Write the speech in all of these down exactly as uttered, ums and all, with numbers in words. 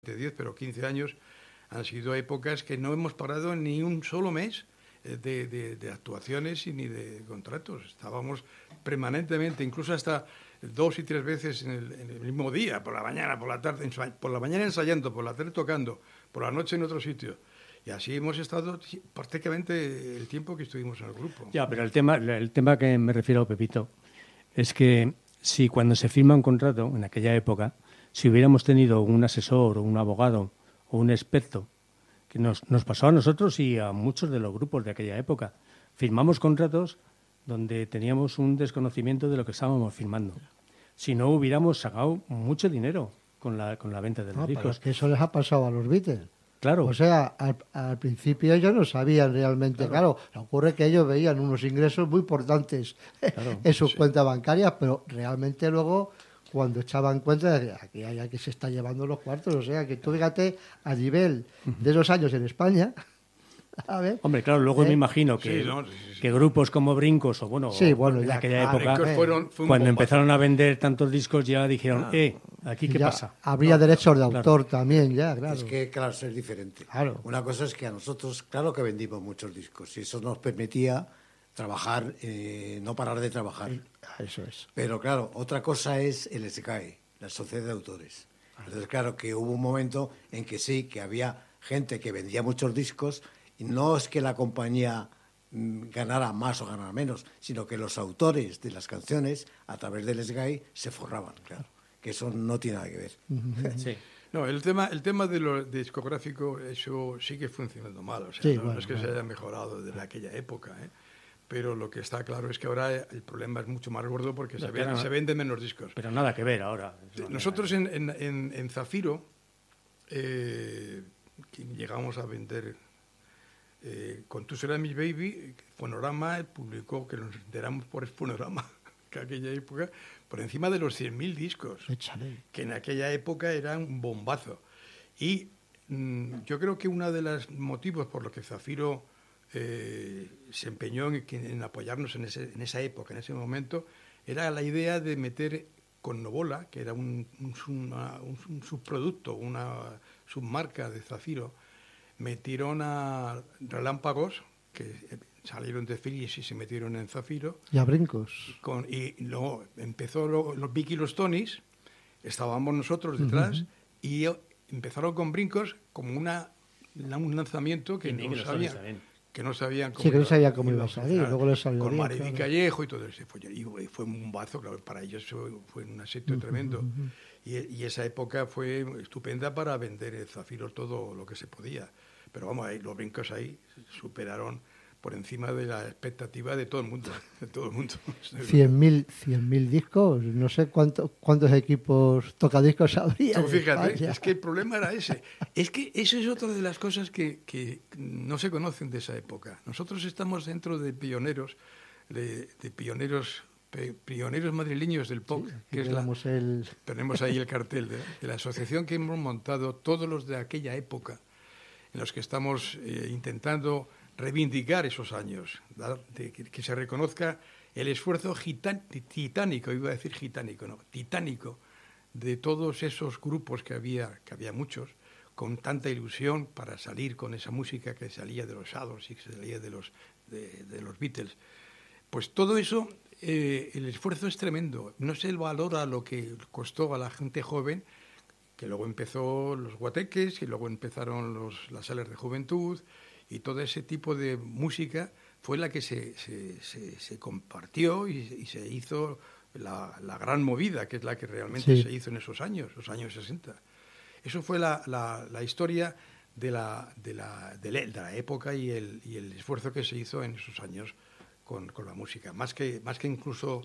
de diez, pero quince años han sido épocas que no hemos parado ni un solo mes de, de, de actuaciones y ni de contratos. Estábamos permanentemente, incluso hasta dos y tres veces en el, en el mismo día, por la mañana, por la tarde, por la mañana ensayando, por la tarde tocando, por la noche en otro sitio. Y así hemos estado prácticamente el tiempo que estuvimos en el grupo. Ya, pero el tema, el tema que me refiero, Pepito, es que si cuando se firma un contrato, en aquella época, si hubiéramos tenido un asesor o un abogado o un experto, que nos, nos pasó a nosotros y a muchos de los grupos de aquella época, firmamos contratos donde teníamos un desconocimiento de lo que estábamos firmando. Si no, hubiéramos sacado mucho dinero con la, con la venta de los no, discos. Pero es que eso les ha pasado a los Beatles. Claro. O sea, al, al principio ellos no sabían realmente. Claro, claro ocurre que ellos veían unos ingresos muy importantes claro, en sus sí. cuentas bancarias, pero realmente luego, cuando echaban cuenta, de aquí hay que se está llevando los cuartos. O sea, que tú fíjate a nivel de esos años en España. A ver, Hombre, claro, luego eh, me imagino que, sí, no, sí, sí, que grupos como Brincos o bueno, sí, bueno en ya, aquella claro, época, Brincos fueron, fue cuando bombazo. empezaron a vender tantos discos ya dijeron, ah, eh, ¿aquí qué ya pasa? Habría no, derechos de autor claro. también, ya, claro. Es que, claro, es diferente. Claro. Una cosa es que a nosotros, claro que vendimos muchos discos y eso nos permitía trabajar, eh, no parar de trabajar. Eso es. Pero claro, otra cosa es el S C A E, la Sociedad de Autores. Entonces, claro, que hubo un momento en que sí, que había gente que vendía muchos discos y no es que la compañía mmm, ganara más o ganara menos, sino que los autores de las canciones, a través del S C A E, se forraban, claro. Que eso no tiene nada que ver. Sí. No, el tema, el tema de lo de discográfico, eso sigue funcionando mal. O sea, sí, no, bueno, no es que bueno. se haya mejorado desde aquella época, ¿eh? Pero lo que está claro es que ahora el problema es mucho más gordo porque no, se, ve, no, se venden menos discos. Pero nada que ver ahora. Nosotros en, en, en, en Zafiro eh, llegamos a vender, eh, con Tú serás mi baby, Fonorama publicó, que nos enteramos por Fonorama, que aquella época, por encima de los cien mil discos, Échale. que en aquella época era un bombazo. Y mmm, yo creo que uno de los motivos por los que Zafiro eh, se empeñó en, en apoyarnos en, ese, en esa época, en ese momento, era la idea de meter con Novola, que era un, un, una, un, un subproducto, una submarca de Zafiro, metieron a Relámpagos, que salieron de Philips y se metieron en Zafiro. Y a Brincos. Con, y luego empezó lo, los Vicky y los Tonys, estábamos nosotros detrás, uh-huh. y empezaron con Brincos como una, un lanzamiento que, no, sabían, que no sabían cómo sí, que no sabía iba, cómo iba a salir. Luego les salió con bien, Mariby claro. Callejo y todo eso. Fue, y fue un bombazo, claro, para ellos fue, fue un asedio uh-huh, tremendo. Uh-huh. Y, y esa época fue estupenda para vender el Zafiro todo lo que se podía. Pero vamos, ahí, los Brincos ahí superaron por encima de la expectativa de todo el mundo. De todo el mundo. cien mil discos, no sé cuánto, cuántos equipos tocadiscos habría. Tú fíjate, es que el problema era ese. Es que eso es otra de las cosas que, que no se conocen de esa época. Nosotros estamos dentro de pioneros, de, de pioneros... pioneros madrileños del pop, sí, que es la, el... tenemos ahí el cartel de, de la asociación que hemos montado todos los de aquella época, en los que estamos eh, intentando reivindicar esos años, ¿verdad? De, que, que se reconozca el esfuerzo gitan, titánico, iba a decir gitánico, no, titánico, de todos esos grupos que había, que había muchos, con tanta ilusión para salir con esa música que salía de los Shadows y que salía de los, de, de los Beatles. Pues todo eso, eh, el esfuerzo es tremendo. No se valora lo que costó a la gente joven, que luego empezó los guateques y luego empezaron los, las salas de juventud y todo ese tipo de música fue la que se, se, se, se compartió y, y se hizo la, la gran movida, que es la que realmente sí. se hizo en esos años, los años sesenta. Eso fue la, la, la historia de la, de, la, de, la, de la época y el, y el esfuerzo que se hizo en esos años con, con la música, más que, más que incluso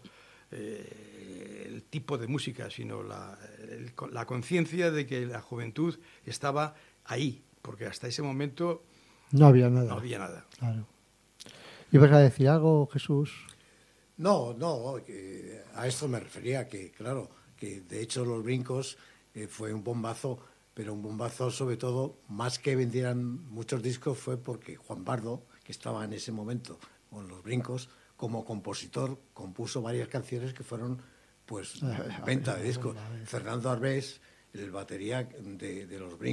eh, el tipo de música, sino la, el, la conciencia de que la juventud estaba ahí, porque hasta ese momento no había nada. No había nada. Claro. ¿Ibas a decir algo, Jesús? No, no, que a esto me refería, que claro, que de hecho los Brincos eh, fue un bombazo, pero un bombazo sobre todo, más que vendieran muchos discos, fue porque Juan Pardo, que estaba en ese momento con los Brincos, como compositor, compuso varias canciones que fueron, pues, venta de discos. Fernando Arbés, el batería de, de los Brincos,